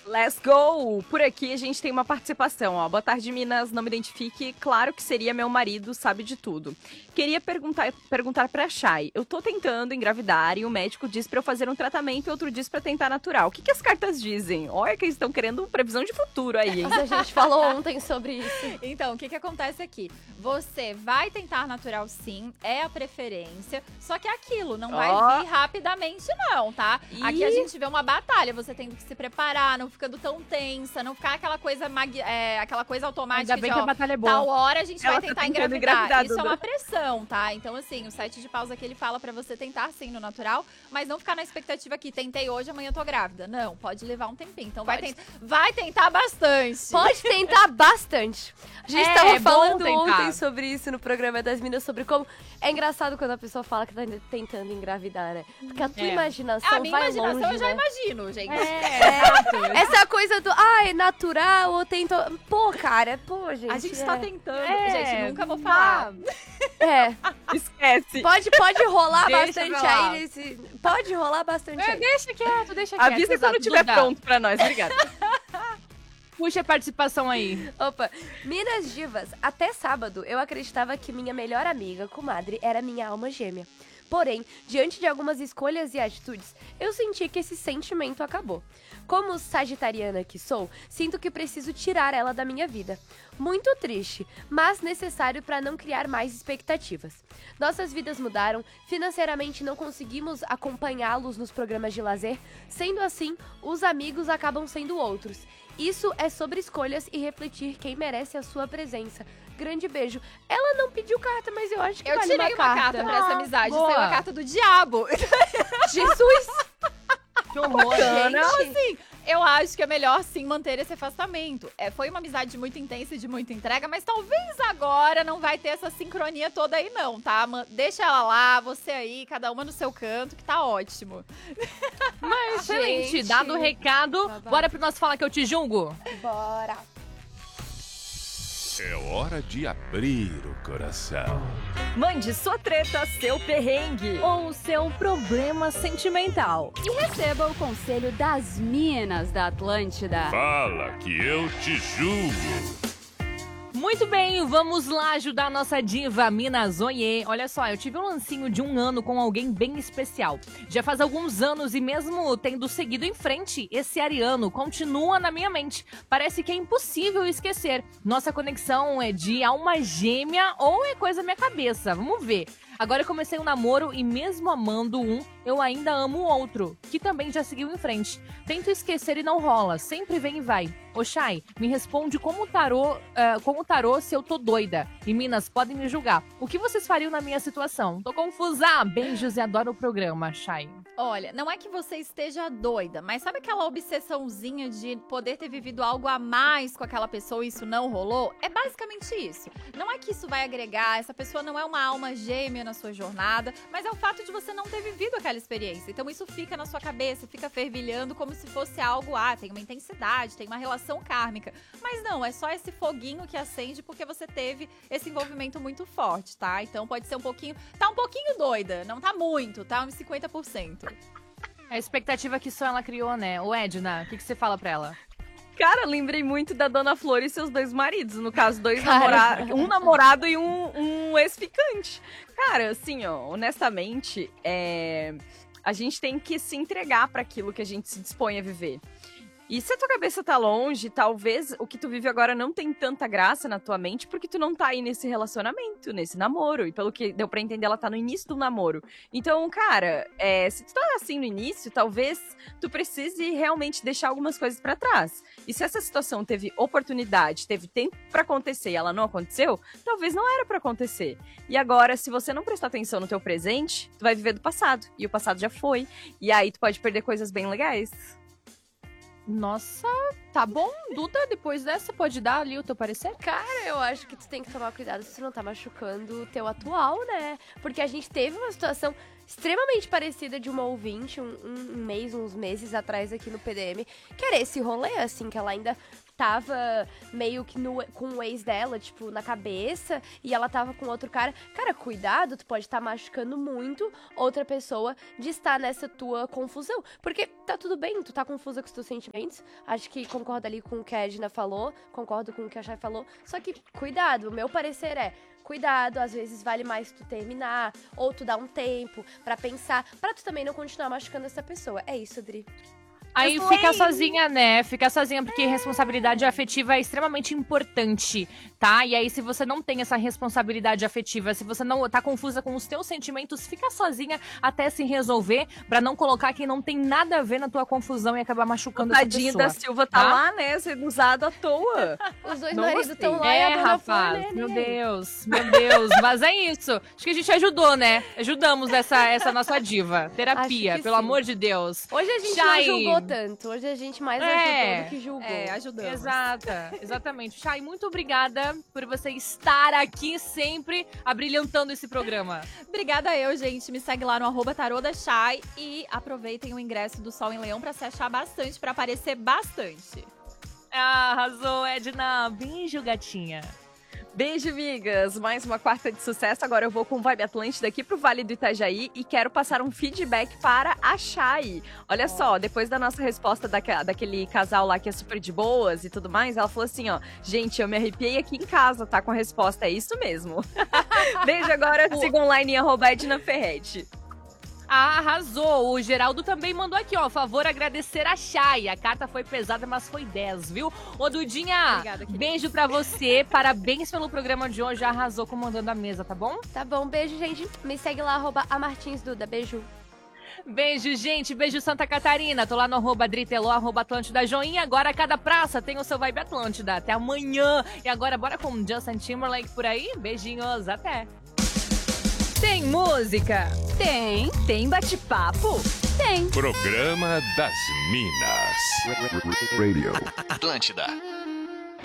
Let's go! Por aqui a gente tem uma participação, ó. Boa tarde, Minas. Não me identifique. Claro que seria meu marido, sabe de tudo. Queria perguntar pra Chay. Eu tô tentando engravidar e o médico diz pra eu fazer um tratamento e outro diz pra tentar natural. O que as cartas dizem? Olha que eles estão querendo previsão de futuro aí, hein? Mas a gente falou ontem sobre isso. Então, o que acontece aqui? Você vai tentar natural sim, é a preferência, só que é aquilo, não vai vir rapidamente não, tá? Aqui a gente vê uma batalha, você tem que se preparar, não ficando tão tensa, não ficar aquela coisa, aquela coisa automática. Ainda bem que a batalha é boa. Tal hora a gente vai tentar engravidar. Isso é uma Duda. pressão, tá? Então, assim, o 7 de paus aqui ele fala pra você tentar sim no natural, mas não ficar na expectativa que tentei hoje, amanhã eu tô grávida. Não, pode levar um tempinho. Então vai tentar bastante. Pode tentar bastante. A gente É tava bom falando tentar. ontem sobre isso no programa das Minas, sobre como é engraçado quando a pessoa fala que tá tentando engravidar, né? Porque a tua imaginação A minha vai imaginação longe, eu já né? imagino, gente. Essa coisa do, é natural ou tento... Pô, cara, gente. A gente tá tentando. É, Gente, nunca vou falar. É, Esquece. pode rolar Deixa bastante pra lá. aí nesse... Pode rolar bastante aí. Deixa quieto. Avisa Exato, quando estiver Duda. pronto pra nós. Obrigada. Puxa a participação aí. Opa, Minas Divas, até sábado eu acreditava que minha melhor amiga, comadre, era minha alma gêmea. Porém, diante de algumas escolhas e atitudes, eu senti que esse sentimento acabou. Como sagitariana que sou, sinto que preciso tirar ela da minha vida. Muito triste, mas necessário para não criar mais expectativas. Nossas vidas mudaram, financeiramente não conseguimos acompanhá-los nos programas de lazer, sendo assim, os amigos acabam sendo outros. Isso é sobre escolhas e refletir quem merece a sua presença. Grande beijo. Ela não pediu carta, mas eu acho que Eu vale tirei uma uma carta pra essa amizade. boa. Saiu a carta do diabo. Jesus! Que horror. Então, Gente. assim, eu acho que é melhor sim manter esse afastamento. Foi uma amizade muito intensa e de muita entrega, mas talvez agora não vai ter essa sincronia toda aí não, tá? Deixa ela lá, você aí, cada uma no seu canto, que tá ótimo. Mas, excelente. Gente. Dado o recado, Babado. bora pro nosso Fala Que Eu Te Jungo? Bora! É hora de abrir o coração. Mande sua treta, seu perrengue. Ou o seu problema sentimental. E receba o conselho das Minas da Atlântida. Fala que eu te julgo. Muito bem, vamos lá ajudar a nossa diva Minas Oiê. Olha só, eu tive um lancinho de 1 ano com alguém bem especial. Já faz alguns anos e mesmo tendo seguido em frente, esse ariano continua na minha mente. Parece que é impossível esquecer. Nossa conexão é de alma gêmea ou é coisa da minha cabeça? Vamos ver. Agora eu comecei um namoro e mesmo amando um, eu ainda amo o outro, que também já seguiu em frente. Tento esquecer e não rola, sempre vem e vai. Ô Chay, me responde como o tarô se eu tô doida. E Minas, podem me julgar. O que vocês fariam na minha situação? Tô confusa. Beijos e adoro o programa, Chay. Olha, não é que você esteja doida, mas sabe aquela obsessãozinha de poder ter vivido algo a mais com aquela pessoa e isso não rolou? É basicamente isso. Não é que isso vai agregar, essa pessoa não é uma alma gêmea na sua jornada, mas é o fato de você não ter vivido aquela experiência. Então isso fica na sua cabeça, fica fervilhando como se fosse algo, tem uma intensidade, tem uma relação kármica. Mas não, é só esse foguinho que acende porque você teve esse envolvimento muito forte, tá? Então pode ser um pouquinho doida, não tá muito, tá? Uns 50%. A expectativa que só ela criou, né? Ô Edna, o que você fala pra ela? Cara, lembrei muito da Dona Flor e seus 2 maridos. No caso, Cara. um namorado e um ex-ficante. Cara, assim, ó, honestamente, a gente tem que se entregar pra aquilo que a gente se dispõe a viver. E se a tua cabeça tá longe, talvez o que tu vive agora não tem tanta graça na tua mente, porque tu não tá aí nesse relacionamento, nesse namoro. E pelo que deu pra entender, ela tá no início do namoro. Então, cara, se tu tá assim no início, talvez tu precise realmente deixar algumas coisas pra trás. E se essa situação teve oportunidade, teve tempo pra acontecer e ela não aconteceu, talvez não era pra acontecer. E agora, se você não prestar atenção no teu presente, tu vai viver do passado. E o passado já foi. E aí tu pode perder coisas bem legais. Nossa, tá bom. Duda, depois dessa, pode dar ali o teu parecer? Cara, eu acho que tu tem que tomar cuidado se tu não tá machucando o teu atual, né? Porque a gente teve uma situação extremamente parecida de uma ouvinte uns meses atrás aqui no PDM, que era esse rolê, assim, que ela ainda tava meio que com o ex dela, tipo, na cabeça, e ela tava com outro cara. Cara, cuidado, tu pode estar machucando muito outra pessoa de estar nessa tua confusão. Porque tá tudo bem, tu tá confusa com os teus sentimentos. Acho que concordo ali com o que a Edna falou, concordo com o que a Chay falou. Só que, cuidado, o meu parecer é... Cuidado, às vezes vale mais tu terminar, ou tu dar um tempo pra pensar, pra tu também não continuar machucando essa pessoa. É isso, Dri. Aí fica sozinha, né? Fica sozinha, porque responsabilidade afetiva é extremamente importante, tá? E aí, se você não tem essa responsabilidade afetiva, se você não tá confusa com os teus sentimentos, fica sozinha até se resolver, pra não colocar quem não tem nada a ver na tua confusão e acabar machucando essa pessoa. Tadinha da Silva tá lá, né? Sendo usado à toa. Os dois Não maridos gostei. estão lá e a dona rapaz, foi, né? meu Deus. Mas é isso. Acho que a gente ajudou, né? Ajudamos essa nossa diva. Terapia, Acho que pelo sim. amor de Deus. Hoje a gente Chay. não julgou tanto. Hoje a gente mais ajudou do que julgou. Ajudamos. Exatamente. Chay, muito obrigada por você estar aqui sempre abrilhantando esse programa. Obrigada eu, gente. Me segue lá no @tarodachay e aproveitem o ingresso do Sol em Leão pra se achar bastante, pra aparecer bastante. Arrasou, Edna. Beijo, gatinha. Beijo, amigas. Mais uma quarta de sucesso. Agora eu vou com o Vibe Atlântida aqui pro Vale do Itajaí e quero passar um feedback para a Chay. Olha só, depois da nossa resposta daquele casal lá que é super de boas e tudo mais, ela falou assim, ó, gente, eu me arrepiei aqui em casa, tá? Com a resposta, é isso mesmo. Beijo agora, siga online em @ednaferretti. Arrasou! O Geraldo também mandou aqui, ó. Favor agradecer a Chay. A carta foi pesada, mas foi 10, viu? Ô, Dudinha, Obrigada, querida. beijo pra você. Parabéns pelo programa de hoje. Arrasou comandando a mesa, tá bom? Tá bom, beijo, gente. Me segue lá, @amartinsduda. Beijo. Beijo, gente. Beijo, Santa Catarina. Tô lá no @Dritelô, @Atlântida Joinha. Agora cada praça tem o seu Vibe Atlântida. Até amanhã. E agora bora com Justin Timberlake por aí. Beijinhos, até. Tem música? Tem bate-papo? Programa das Minas. Atlântida.